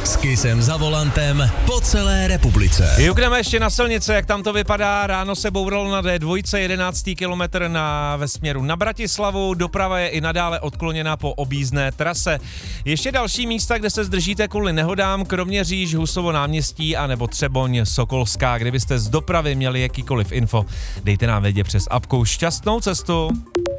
S Kissem za volantem po celé republice. Jukneme ještě na silnice, jak tam to vypadá. Ráno se bouralo na D2, 11. kilometr ve směru na Bratislavu. Doprava je i nadále odkloněna po objízdné trase. Ještě další místa, kde se zdržíte kvůli nehodám, Kroměříž, Husovo náměstí a nebo Třeboň, Sokolská. Kdybyste z dopravy měli jakýkoliv info, dejte nám vědět přes apku. Šťastnou cestu.